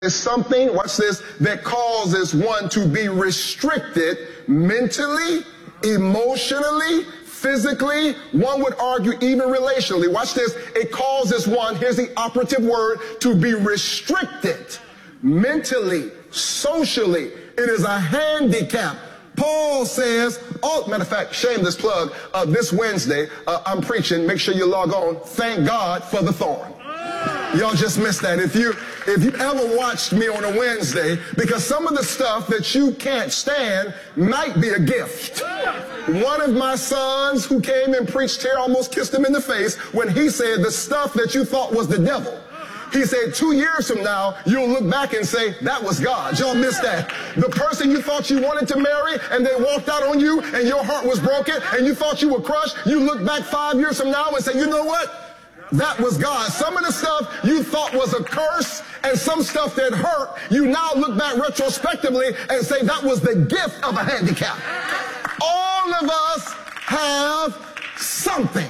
is something, watch this, that causes one to be restricted mentally, emotionally, physically, one would argue even relationally. Watch this. It causes one, here's the operative word, to be restricted mentally, socially. It is a handicap. Paul says, oh, matter of fact, shameless plug, this Wednesday, I'm preaching. Make sure you log on. Thank God for the thorn. Y'all just missed that. If you ever watched me on a Wednesday, because some of the stuff that you can't stand might be a gift. One of my sons who came and preached here almost kissed him in the face when he said the stuff that you thought was the devil. He said 2 years from now, you'll look back and say, that was God. Y'all missed that. The person you thought you wanted to marry and they walked out on you and your heart was broken and you thought you were crushed, you look back 5 years from now and say, you know what? That was God. Some of the stuff you thought was a curse and some stuff that hurt, you now look back retrospectively and say that was the gift of a handicap. All of us have something.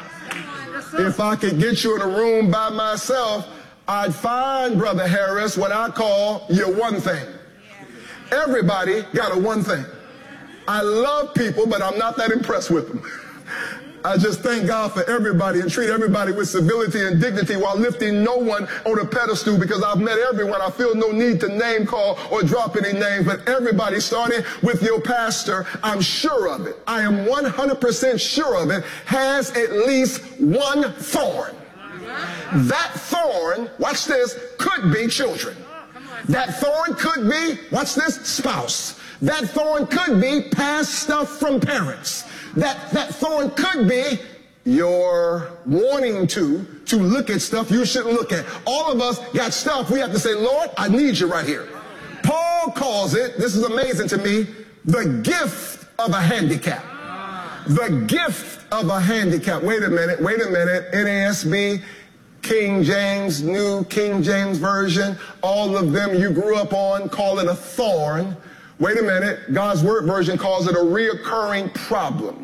If I could get you in a room by myself, I'd find, Brother Harris, what I call your one thing. Everybody got a one thing. I love people, but I'm not that impressed with them. I just thank God for everybody and treat everybody with civility and dignity while lifting no one on a pedestal, because I've met everyone. I feel no need to name call or drop any names, but everybody, starting with your pastor, I'm sure of it. I am 100% sure of it, has at least one thorn. That thorn, watch this, could be children. That thorn could be, watch this, spouse. That thorn could be past stuff from parents. That thorn could be your wanting to look at stuff you shouldn't look at. All of us got stuff we have to say, Lord, I need you right here. Paul calls it, this is amazing to me, the gift of a handicap. The gift of a handicap. Wait a minute. NASB, King James, New King James Version, all of them you grew up on, call it a thorn. Wait a minute, God's Word version calls it a reoccurring problem.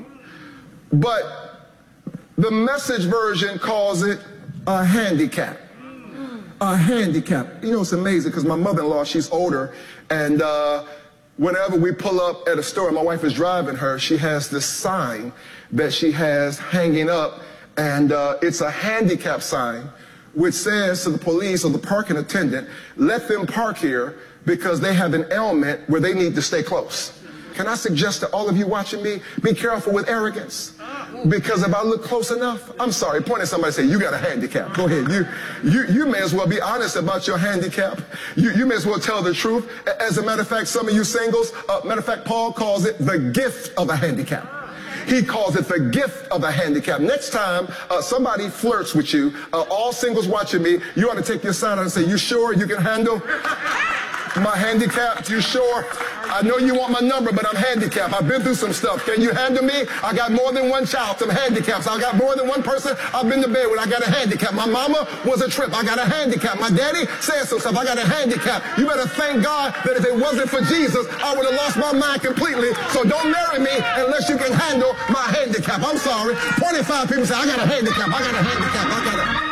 But the Message version calls it a handicap. A handicap. You know, it's amazing because my mother-in-law, she's older, and whenever we pull up at a store, my wife is driving her, she has this sign that she has hanging up, and it's a handicap sign which says to the police or the parking attendant, let them park here because they have an ailment where they need to stay close. Can I suggest to all of you watching me, be careful with arrogance. Because if I look close enough, I'm sorry, point at somebody and say, you got a handicap. Go ahead. You may as well be honest about your handicap. You may as well tell the truth. As a matter of fact, some of you singles, matter of fact, Paul calls it the gift of a handicap. He calls it the gift of a handicap. Next time somebody flirts with you, all singles watching me, you ought to take your sign out and say, you sure you can handle my handicap? You sure? I know you want my number, but I'm handicapped. I've been through some stuff. Can you handle me? I got more than one child, some handicaps. I got more than one person I've been to bed with. I got a handicap. My mama was a trip. I got a handicap. My daddy said some stuff. I got a handicap. You better thank God that if it wasn't for Jesus, I would have lost my mind completely. So don't marry me unless you can handle my handicap. I'm sorry. 25 people say, I got a handicap. I got a handicap. I got a...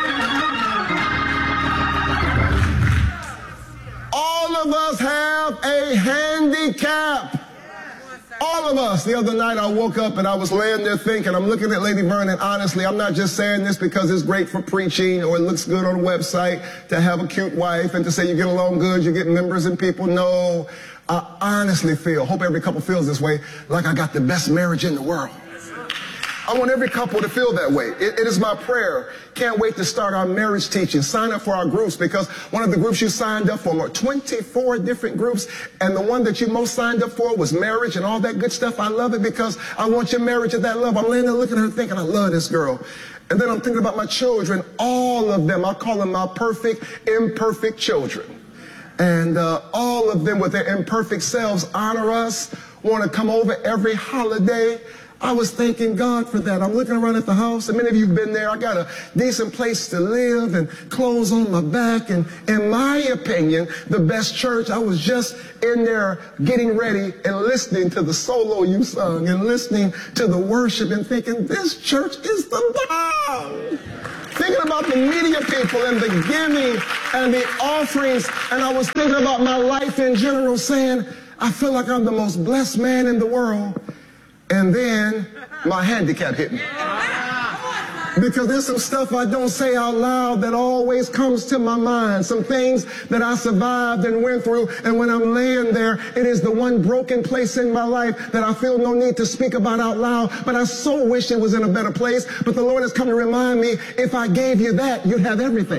All of us have a handicap. All of us. The other night I woke up and I was laying there thinking, I'm looking at Lady Vernon. Honestly, I'm not just saying this because it's great for preaching or it looks good on a website to have a cute wife and to say you get along good, you get members and people. No, I honestly feel, hope every couple feels this way, like I got the best marriage in the world. I want every couple to feel that way. It is my prayer. Can't wait to start our marriage teaching. Sign up for our groups, because one of the groups you signed up for were 24 different groups, and the one that you most signed up for was marriage and all that good stuff. I love it because I want your marriage at that level. I'm laying there looking at her thinking, I love this girl. And then I'm thinking about my children, all of them. I call them my perfect, imperfect children. And all of them with their imperfect selves honor us, want to come over every holiday. I was thanking God for that. I'm looking around at the house, and many of you have been there. I got a decent place to live and clothes on my back. And in my opinion, the best church, I was just in there getting ready and listening to the solo you sung and listening to the worship and thinking, this church is the bomb. thinking about the media people and the giving and the offerings, and I was thinking about my life in general, saying, I feel like I'm the most blessed man in the world. And then my handicap hit me. Because there's some stuff I don't say out loud that always comes to my mind. Some things that I survived and went through. And when I'm laying there, it is the one broken place in my life that I feel no need to speak about out loud. But I so wish it was in a better place. But the Lord has come to remind me, if I gave you that, you'd have everything.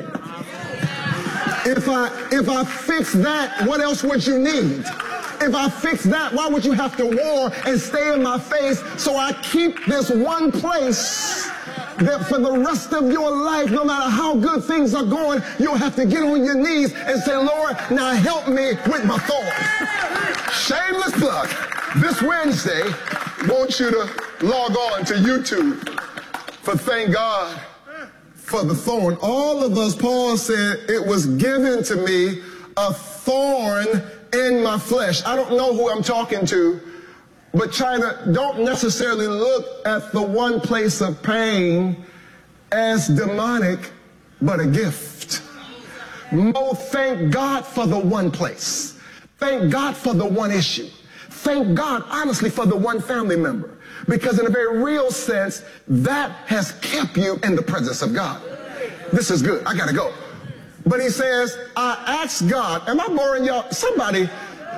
If I fix that, what else would you need? If I fix that, why would you have to war and stay in my face? So I keep this one place that for the rest of your life, no matter how good things are going, you'll have to get on your knees and say, Lord, now help me with my thorn. Shameless plug. This Wednesday, I want you to log on to YouTube for Thank God for the Thorn. All of us, Paul said, it was given to me a thorn in my flesh. I don't know who I'm talking to, but China, don't necessarily look at the one place of pain as demonic, but a gift. Oh, thank God for the one place. Thank God for the one issue. Thank God, honestly, for the one family member. Because in a very real sense, that has kept you in the presence of God. This is good. I got to go. But he says, I asked God, am I boring y'all? Somebody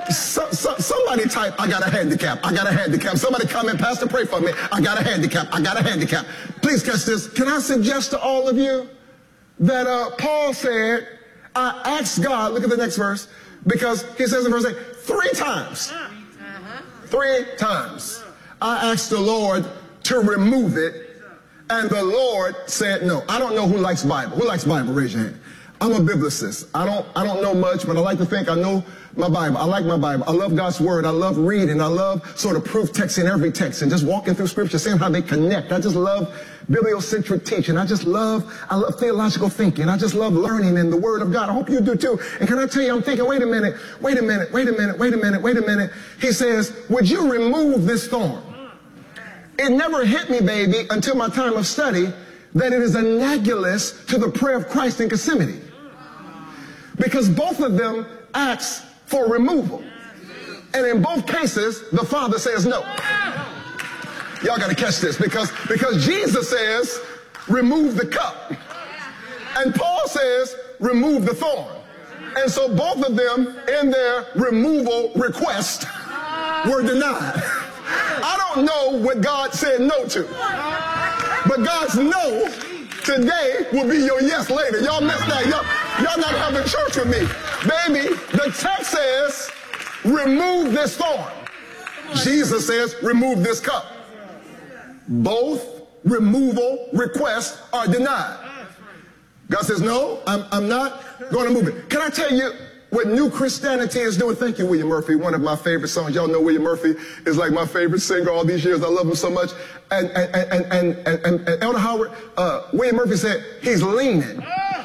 type, I got a handicap. I got a handicap. Somebody comment, Pastor, pray for me. I got a handicap. I got a handicap. Please catch this. Can I suggest to all of you that Paul said, I asked God, look at the next verse, because he says in verse 8, 3 times. 3 times. I asked the Lord to remove it, and the Lord said no. I don't know who likes Bible. Who likes Bible? Raise your hand. I'm a biblicist. I don't know much, but I like to think I know my Bible. I like my Bible. I love God's word. I love reading. I love sort of proof text in every text and just walking through scripture, seeing how they connect. I just love bibliocentric teaching. I love theological thinking. I just love learning in the word of God. I hope you do too. And can I tell you, I'm thinking, wait a minute. He says, would you remove this thorn? It never hit me, baby, until my time of study, that it is analogous to the prayer of Christ in Gethsemane. Because both of them ask for removal. And in both cases, the Father says no. Y'all got to catch this because Jesus says, remove the cup. And Paul says, remove the thorn. And so both of them in their removal request were denied. I don't know what God said no to. But God's no today will be your yes later. Y'all missed that. Y'all not having church with me. Baby, the text says, remove this thorn. Jesus says, remove this cup. Both removal requests are denied. God says, no, I'm not going to move it. Can I tell you what New Christianity is doing? Thank you, William Murphy, one of my favorite songs. Y'all know William Murphy is like my favorite singer all these years. I love him so much. And Elder Howard, William Murphy said, he's leaning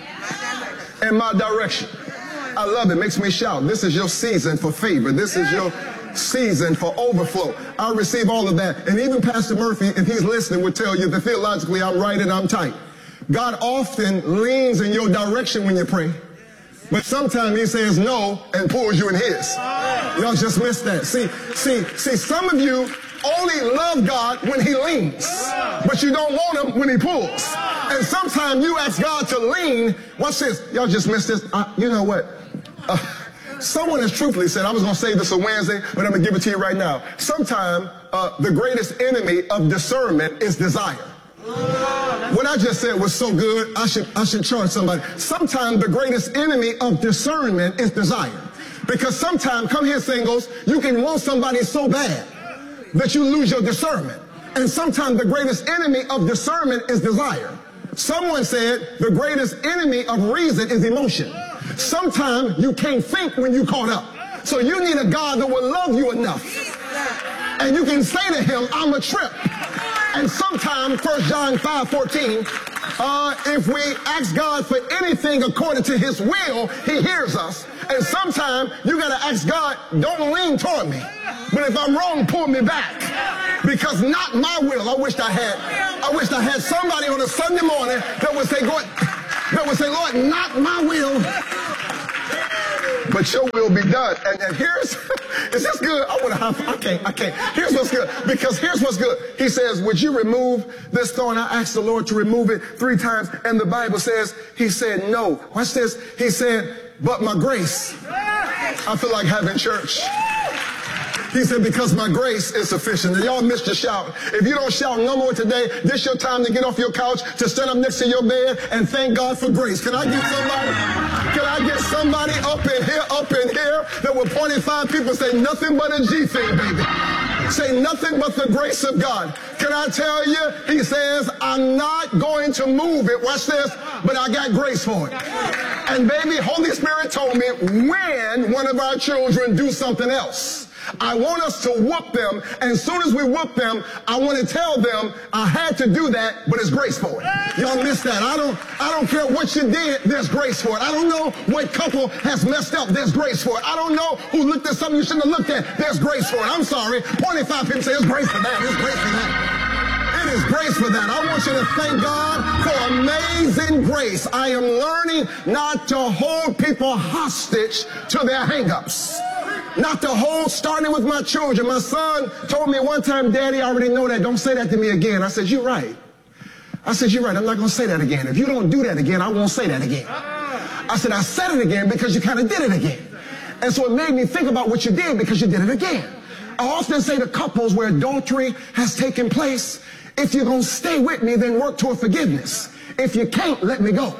in my direction. I love it. Makes me shout. This is your season for favor. This is your season for overflow. I receive all of that. And even Pastor Murphy, if he's listening, would tell you that theologically I'm right and I'm tight. God often leans in your direction when you pray. But sometimes he says no and pulls you in his. Y'all just missed that. See, some of you only love God when he leans, but you don't want him when he pulls. And sometimes you ask God to lean. Watch this. Y'all just missed this. You know what? Someone has truthfully said, I was going to say this on Wednesday, but I'm going to give it to you right now. Sometimes the greatest enemy of discernment is desire. What I just said was so good, I should charge somebody. Sometimes the greatest enemy of discernment is desire. Because sometimes, come here singles, you can want somebody so bad that you lose your discernment. And sometimes the greatest enemy of discernment is desire. Someone said the greatest enemy of reason is emotion. Sometimes you can't think when you caught up. So you need a God that will love you enough. And you can say to him, I'm a trip. And sometimes, 1 John 5:14, if we ask God for anything according to his will, he hears us. And sometimes you got to ask God, don't lean toward me. But if I'm wrong, pull me back. Because not my will. I wished I had somebody on a Sunday morning that would say, Lord, not my will, but your will be done. And here's, is this good? I can't. Here's what's good. Because here's what's good. He says, would you remove this thorn? I asked the Lord to remove it 3 times. And the Bible says, he said, no. Watch this. He said, but my grace. I feel like having church. He said, because my grace is sufficient. And y'all missed your shout. If you don't shout no more today, this your time to get off your couch, to stand up next to your bed and thank God for grace. Can I get somebody up in here that will point at 5 people and say nothing but a G thing, baby. Say nothing but the grace of God. Can I tell you? He says, I'm not going to move it. Watch this. But I got grace for it. And baby, Holy Spirit told me when one of our children do something else, I want us to whoop them, and as soon as we whoop them, I want to tell them I had to do that, but it's grace for it. Y'all missed that. I don't care what you did, there's grace for it. I don't know what couple has messed up, there's grace for it. I don't know who looked at something you shouldn't have looked at, there's grace for it. I'm sorry. 25 people say there's grace for that, there's grace for that. It is grace for that. I want you to thank God for amazing grace. I am learning not to hold people hostage to their hang-ups. Not to hold, starting with my children. My son told me one time, Daddy, I already know that. Don't say that to me again. I said, you're right. I'm not going to say that again. If you don't do that again, I won't say that again. I said, I said it again because you kind of did it again. And so it made me think about what you did because you did it again. I often say to couples where adultery has taken place, if you're going to stay with me, then work toward forgiveness. If you can't, let me go.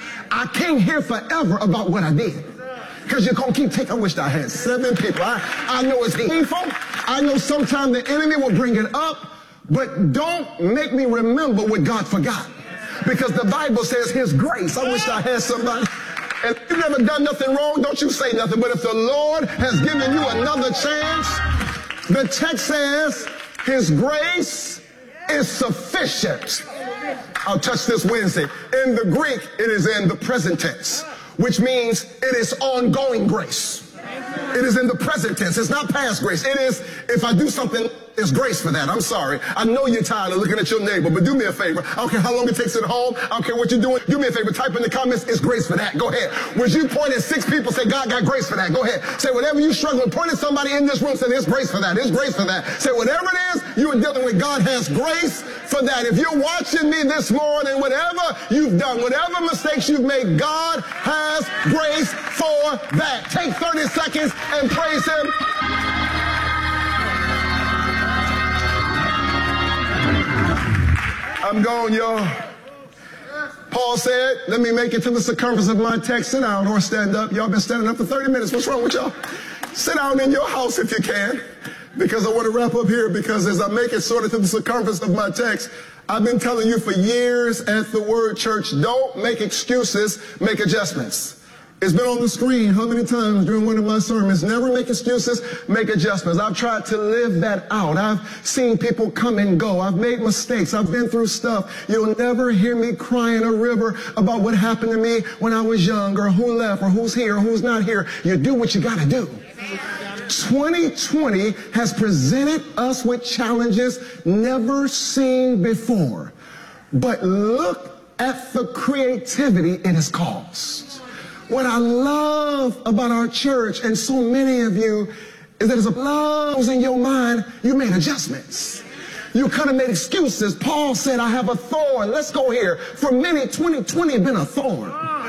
I can't hear forever about what I did. Because you're going to keep taking. I wish I had 7 people. I know it's painful. I know sometimes the enemy will bring it up. But don't make me remember what God forgot. Because the Bible says his grace. I wish I had somebody. And if you've never done nothing wrong, don't you say nothing. But if the Lord has given you another chance, the text says his grace is sufficient. I'll touch this Wednesday. In the Greek, it is in the present tense, which means it is ongoing grace. It is in the present tense. It's not past grace. It is, if I do something, there's grace for that. I'm sorry. I know you're tired of looking at your neighbor, but do me a favor. I don't care how long it takes at home. I don't care what you're doing. Do me a favor. Type in the comments, it's grace for that. Go ahead. Would you point at 6 people, say, God got grace for that. Go ahead. Say whatever you struggle with. Point at somebody in this room, say, there's grace for that. There's grace for that. Say whatever it is you are dealing with, God has grace for that. If you're watching me this morning, whatever you've done, whatever mistakes you've made, God has grace for that. Take 30 seconds and praise him. I'm gone, y'all. Paul said, let me make it to the circumference of my text. Sit down or stand up. Y'all been standing up for 30 minutes. What's wrong with y'all? Sit down in your house if you can, because I want to wrap up here, because as I make it sort of to the circumference of my text, I've been telling you for years at the Word Church, don't make excuses, make adjustments. It's been on the screen how many times during one of my sermons. Never make excuses, make adjustments. I've tried to live that out. I've seen people come and go. I've made mistakes. I've been through stuff. You'll never hear me crying a river about what happened to me when I was young, or who left, or who's here, or who's not here. You do what you got to do. 2020 has presented us with challenges never seen before. But look at the creativity it has caused. What I love about our church, and so many of you, is that there's a love in your mind. You made adjustments. You could have made excuses. Paul said, I have a thorn. Let's go here. For many, 2020 has been a thorn.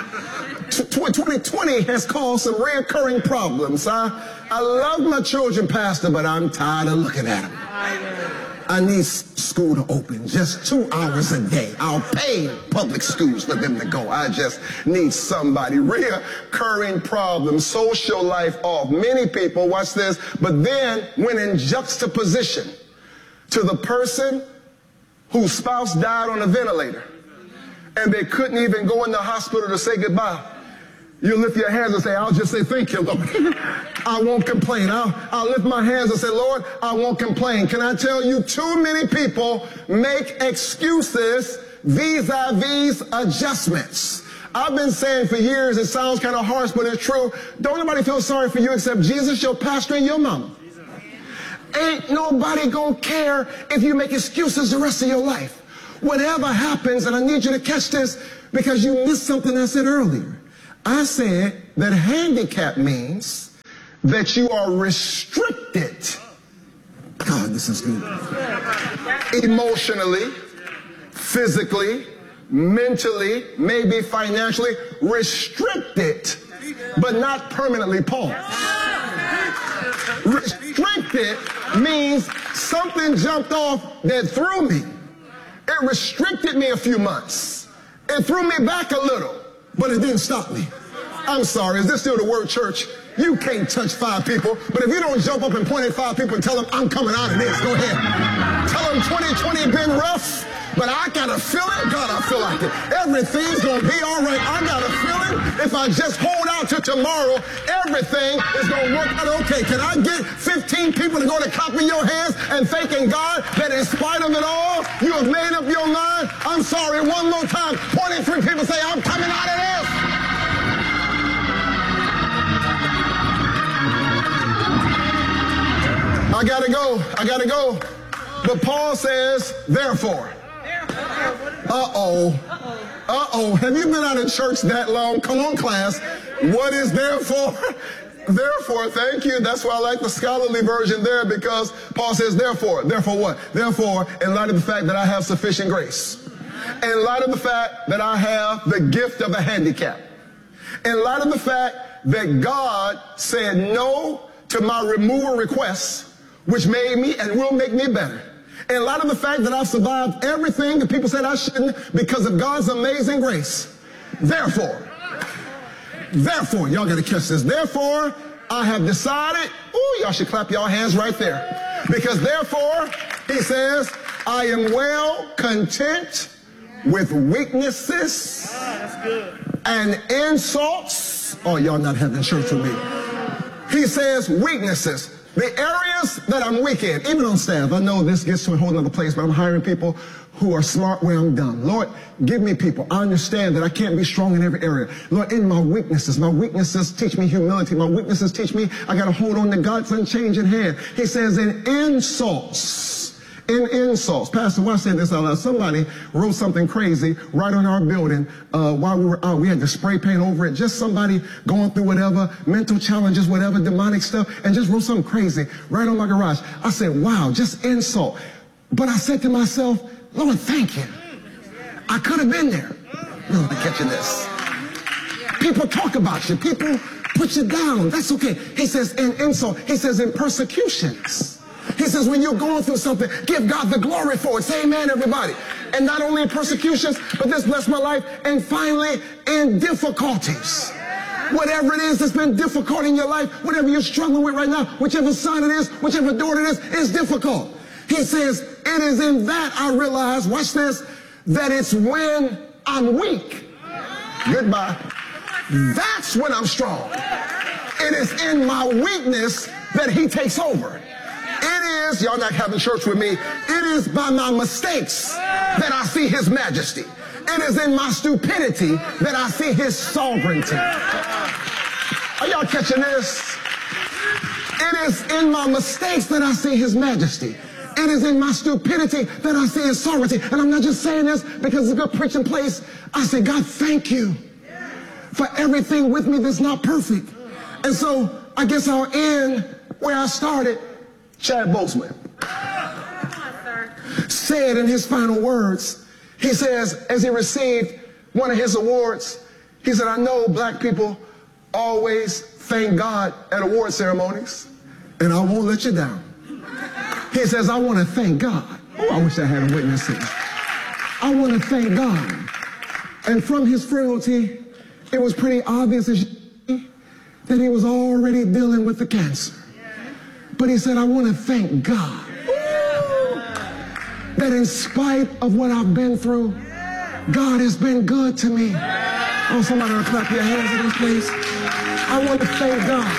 2020 has caused some recurring problems. I love my children, Pastor, but I'm tired of looking at them. I need school to open just 2 hours a day. I'll pay public schools for them to go. I just need somebody. Recurring problems, social life off. Many people, watch this, but then when in juxtaposition to the person whose spouse died on a ventilator and they couldn't even go in the hospital to say goodbye, you lift your hands and say, I'll just say thank you, Lord. I won't complain. I'll lift my hands and say, Lord, I won't complain. Can I tell you, too many people make excuses vis-a-vis adjustments. I've been saying for years, it sounds kind of harsh, but it's true. Don't nobody feel sorry for you except Jesus, your pastor, and your mama. ain't nobody gonna care if you make excuses the rest of your life. Whatever happens, and I need you to catch this because you missed something I said earlier. I said that handicap means that you are restricted. God, this is good. Emotionally, physically, mentally, maybe financially, restricted, but not permanently paused. Restricted means something jumped off that threw me. It restricted me a few months. It threw me back a little, but it didn't stop me. I'm sorry, is this still the word church? You can't touch 5 people, but if you don't jump up and point at 5 people and tell them, I'm coming out of this, go ahead. Tell them 2020 been rough, but I got a feeling, God, I feel like it. Everything's going to be all right. I got a feeling if I just hold out to tomorrow, everything is going to work out okay. Can I get 15 people to go to clap in your hands and thanking God that in spite of it all, you have made up your mind? I'm sorry, one more time. 23 people say, I'm coming out of this. I gotta go. But Paul says, therefore. Have you been out of church that long? Come on, class. What is therefore? Therefore, thank you. That's why I like the scholarly version there, because Paul says, therefore. Therefore what? Therefore, in light of the fact that I have sufficient grace, in light of the fact that I have the gift of the handicap, in light of the fact that God said no to my removal requests, which made me and will make me better. In light of the fact that I've survived everything that people said I shouldn't because of God's amazing grace. Therefore, y'all got to catch this. Therefore, I have decided, y'all should clap y'all hands right there. Because therefore, he says, I am well content with weaknesses and insults. Oh, y'all not having church with me. He says weaknesses. The areas that I'm weak in, even on staff, I know this gets to a whole other place, but I'm hiring people who are smart where I'm dumb. Lord, give me people. I understand that I can't be strong in every area. Lord, in my weaknesses teach me humility. My weaknesses teach me I got to hold on to God's unchanging hand. He says in insults. Pastor, why said this out loud? Somebody wrote something crazy right on our building while we were out. We had to spray paint over it. Just somebody going through whatever, mental challenges, whatever, demonic stuff, and just wrote something crazy right on my garage. I said, wow, just insult. But I said to myself, Lord, thank you. I could have been there. You're catching this. People talk about you. People put you down. That's okay. He says in insult. He says in persecutions. He says, when you're going through something, give God the glory for it. Say amen, everybody. And not only in persecutions, but this blessed my life. And finally, in difficulties. Whatever it is that's been difficult in your life, whatever you're struggling with right now, whichever son it is, whichever daughter it is difficult. He says, it is in that I realize, watch this, that it's when I'm weak. Goodbye. That's when I'm strong. It is in my weakness that he takes over. It is, y'all not having church with me, it is by my mistakes that I see his majesty. It is in my stupidity that I see his sovereignty. Are y'all catching this? It is in my mistakes that I see his majesty. It is in my stupidity that I see his sovereignty. And I'm not just saying this because it's a good preaching place. I say, God, thank you for everything with me that's not perfect. And so I guess I'll end where I started. Chad Boseman said in his final words, he says, as he received one of his awards, he said, I know black people always thank God at award ceremonies, and I won't let you down. He says, I want to thank God. Oh, I wish I had a witness here. I want to thank God. And from his frailty, it was pretty obvious that he was already dealing with the cancer. But he said, I want to thank God that in spite of what I've been through, God has been good to me. Oh, somebody will clap your hands in this place. I want to thank God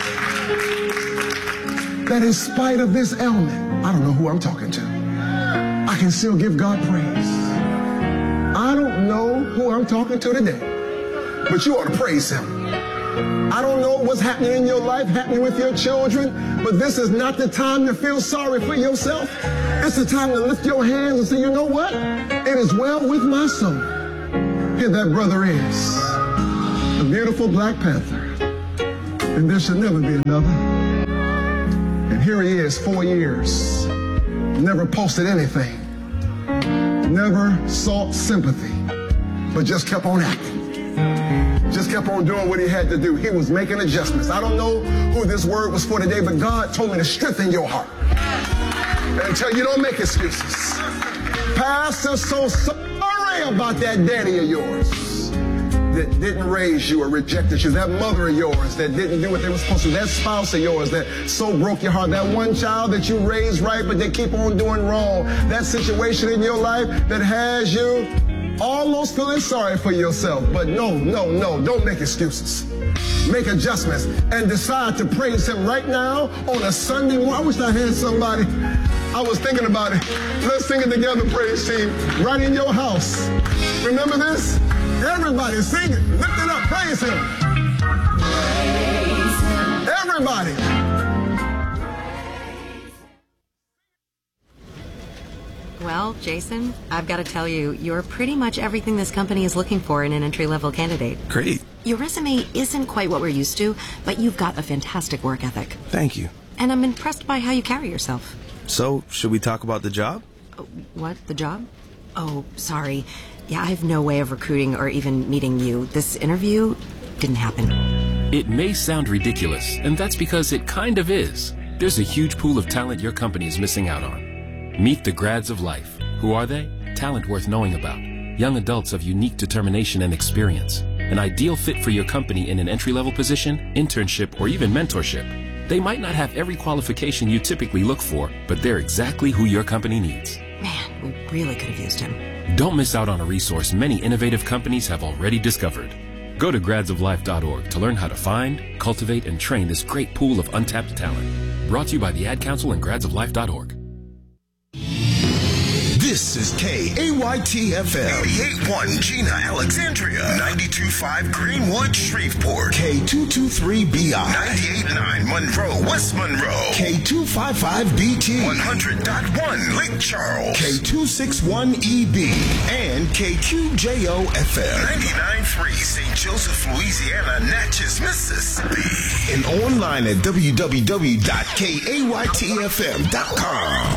that in spite of this ailment, I don't know who I'm talking to, I can still give God praise. I don't know who I'm talking to today, but you ought to praise him. I don't know what's happening in your life, happening with your children, but this is not the time to feel sorry for yourself. It's the time to lift your hands and say, you know what? It is well with my soul. Here that brother is, the beautiful Black Panther, and there should never be another. And here he is, 4 years, never posted anything, never sought sympathy, but just kept on acting. Just kept on doing what he had to do. He was making adjustments. I don't know who this word was for today, but God told me to strengthen your heart and tell you don't make excuses. Pastor, so sorry about that daddy of yours that didn't raise you or rejected you, that mother of yours that didn't do what they were supposed to, that spouse of yours that so broke your heart, that one child that you raised right but they keep on doing wrong, that situation in your life that has you almost feeling sorry for yourself. But no, don't make excuses. Make adjustments and decide to praise him right now on a Sunday morning. I wish I had somebody. I was thinking about it. Let's sing it together, praise team, right in your house. Remember this? Everybody sing it. Lift it up. Praise him. Praise him. Everybody. Well, Jason, I've got to tell you, you're pretty much everything this company is looking for in an entry-level candidate. Great. Your resume isn't quite what we're used to, but you've got a fantastic work ethic. Thank you. And I'm impressed by how you carry yourself. So, should we talk about the job? What? The job? Oh, sorry. Yeah, I have no way of recruiting or even meeting you. This interview didn't happen. It may sound ridiculous, and that's because it kind of is. There's a huge pool of talent your company is missing out on. Meet the grads of life. Who are they? Talent worth knowing about. Young adults of unique determination and experience. An ideal fit for your company in an entry-level position, internship, or even mentorship. They might not have every qualification you typically look for, but they're exactly who your company needs. Man, we really could have used him. Don't miss out on a resource many innovative companies have already discovered. Go to gradsoflife.org to learn how to find, cultivate, and train this great pool of untapped talent. Brought to you by the Ad Council and gradsoflife.org. This is KAYT-FM. 88.1 Gina, Alexandria. 92.5 Greenwood, Shreveport. K223BI. 98.9 Monroe, West Monroe. K255BT. 100.1 Lake Charles. K261EB. And KQJO-FM. 99.3 St. Joseph, Louisiana, Natchez, Mississippi. And online at www.kaytfm.com.